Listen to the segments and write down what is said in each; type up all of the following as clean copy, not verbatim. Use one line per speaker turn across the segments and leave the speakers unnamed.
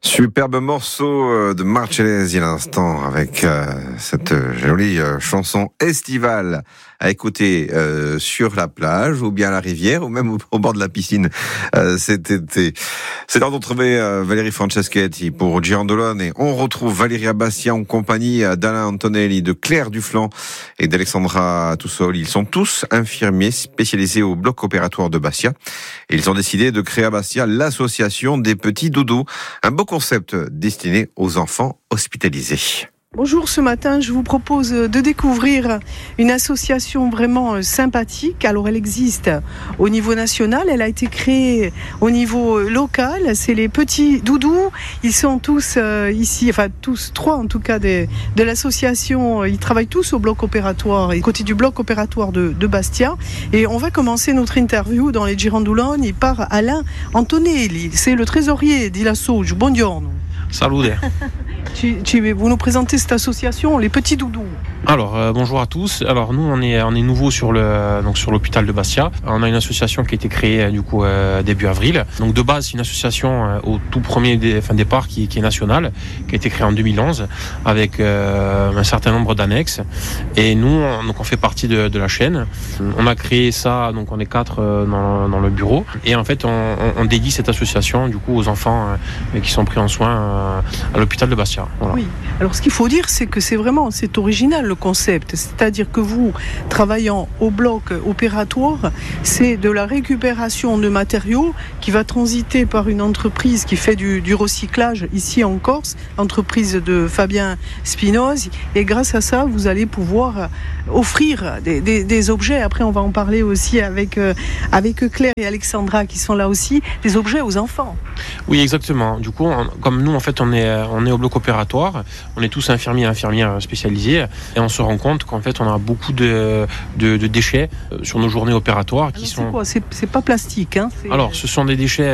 Superbe morceau de Marcellesi à l'instant avec cette jolie chanson estivale à écouter sur la plage ou bien à la rivière ou même au bord de la piscine cet été. C'est l'heure de retrouver Valérie Franceschetti pour Girandolone et on retrouve Valérie Abbastia en compagnie d'Alain Antonelli, de Claire Duflan et d'Alexandra Toussol. Ils sont tous infirmiers spécialisés au bloc opératoire de Bastia et ils ont décidé de créer à Bastia l'association des petits doudous, un beau concept destiné aux enfants hospitalisés.
Bonjour, ce matin je vous propose de découvrir une association vraiment sympathique. Alors elle existe au niveau national, elle a été créée au niveau local, c'est les petits doudous. Ils sont tous ici, enfin tous trois en tout cas de l'association, ils travaillent tous au bloc opératoire, et côté du bloc opératoire de Bastia. Et on va commencer notre interview dans les Girandoloni par Alain Antonelli, c'est le trésorier di Lassoge. Buongiorno.
Salute.
Vous nous présentez cette association, les petits doudous.
Alors bonjour à tous. Alors nous on est nouveau sur l'hôpital de Bastia. On a une association qui a été créée début avril. Donc de base c'est une association au tout premier départ qui est nationale, qui a été créée en 2011 avec un certain nombre d'annexes. Et nous on fait partie de la chaîne. On a créé ça, donc on est 4 dans le bureau. Et en fait on dédie cette association aux enfants qui sont pris en soins à l'hôpital de Bastia. Voilà.
Oui. Alors ce qu'il faut dire, c'est que c'est original le concept. C'est-à-dire que vous, travaillant au bloc opératoire, c'est de la récupération de matériaux qui va transiter par une entreprise qui fait du recyclage ici en Corse, l'entreprise de Fabien Spinoz. Et grâce à ça, vous allez pouvoir offrir des objets. Après, on va en parler aussi avec Claire et Alexandra qui sont là aussi, des objets aux enfants.
Oui, exactement. Du coup, comme nous, en fait, on est au bloc opératoire, on est tous infirmiers et infirmières spécialisés, et on se rend compte qu'en fait, on a beaucoup de déchets sur nos journées opératoires qui sont...
C'est quoi ? C'est pas plastique, hein ?
Alors, ce sont des déchets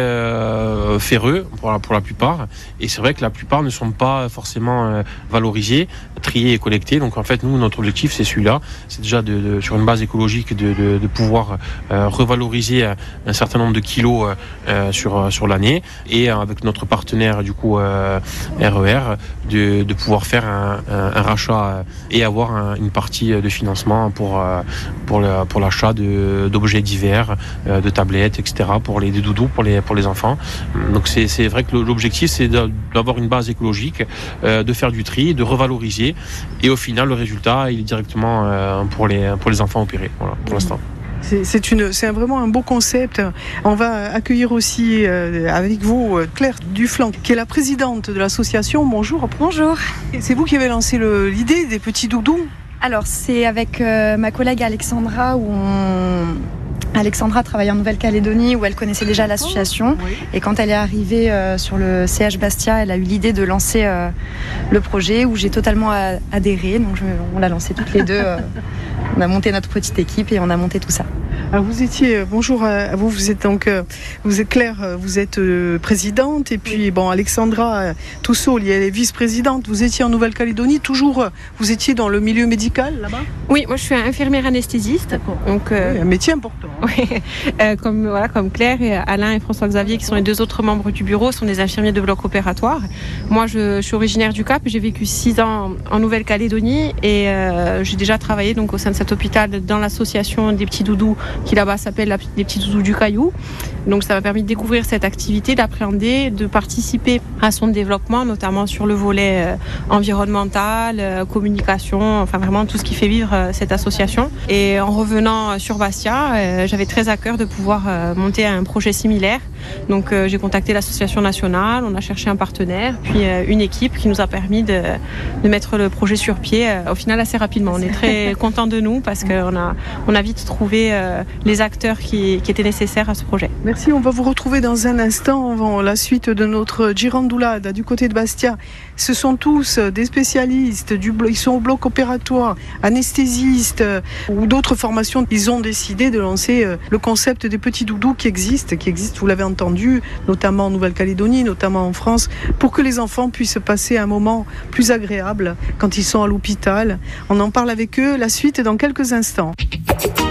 ferreux pour la plupart, et c'est vrai que la plupart ne sont pas forcément valorisés, triés et collectés. Donc, en fait, nous, notre objectif, c'est celui-là. C'est déjà sur une base écologique de pouvoir revaloriser un certain nombre de kilos sur l'année, et avec notre partenaire RER de pouvoir faire un rachat et avoir une partie de financement pour l'achat d'objets divers, de tablettes, etc. pour les doudous pour les enfants. Donc c'est vrai que l'objectif c'est d'avoir une base écologique, de faire du tri, de revaloriser, et au final le résultat il est directement pour les enfants opérés. Voilà, pour l'instant.
C'est vraiment un beau concept. On va accueillir aussi avec vous Claire Duflan, qui est la présidente de l'association. Bonjour.
Bonjour.
C'est vous qui avez lancé l'idée des petits doudous ?
Alors c'est avec ma collègue Alexandra Alexandra travaille en Nouvelle-Calédonie où elle connaissait déjà l'association. Oui. Et quand elle est arrivée sur le CH Bastia, elle a eu l'idée de lancer le projet où j'ai totalement adhéré. Donc on l'a lancé toutes les deux. On a monté notre petite équipe et on a monté tout ça.
Alors bonjour à vous, vous êtes Claire, vous êtes présidente, et puis Alexandra Toussol, elle est vice-présidente. Vous étiez en Nouvelle-Calédonie, vous étiez dans le milieu médical là-bas ?
Oui, moi je suis infirmière anesthésiste.
D'accord.
Donc,
oui, un métier important.
Oui, comme Claire et Alain et François-Xavier, qui sont les 2 autres membres du bureau, sont des infirmiers de bloc opératoire. Moi je suis originaire du Cap, j'ai vécu 6 ans en Nouvelle-Calédonie et j'ai déjà travaillé donc au sein de cet hôpital dans l'association des petits doudous qui là-bas s'appelle les petits doudous du Caillou. Donc ça m'a permis de découvrir cette activité, d'appréhender, de participer à son développement, notamment sur le volet environnemental, communication, enfin vraiment tout ce qui fait vivre cette association. Et en revenant sur Bastia, j'avais très à cœur de pouvoir monter un projet similaire. Donc j'ai contacté l'association nationale, on a cherché un partenaire, puis une équipe qui nous a permis de mettre le projet sur pied au final assez rapidement. On est très contents de nous parce qu'on a vite trouvé les acteurs qui étaient nécessaires à ce projet.
Merci, on va vous retrouver dans un instant, la suite de notre Girandoulade du côté de Bastia. Ce sont tous des spécialistes, ils sont au bloc opératoire, anesthésistes ou d'autres formations. Ils ont décidé de lancer le concept des petits doudous qui existe, vous l'avez entendu, notamment en Nouvelle-Calédonie, notamment en France, pour que les enfants puissent passer un moment plus agréable quand ils sont à l'hôpital. On en parle avec eux, la suite est dans quelques instants.